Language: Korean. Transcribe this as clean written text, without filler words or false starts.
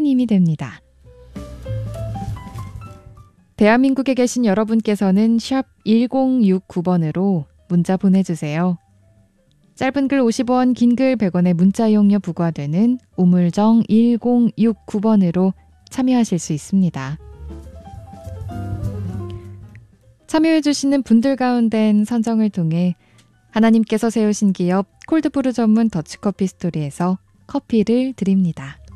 힘이 됩니다. 대한민국에 계신 여러분께서는 샵 1069번으로 문자 보내주세요. 짧은 글 50원, 긴 글 100원의 문자 이용료 부과되는 우물정 1069번으로 참여하실 수 있습니다. 참여해주시는 분들 가운데는 선정을 통해 하나님께서 세우신 기업 콜드브루 전문 더치커피 스토리에서 커피를 드립니다.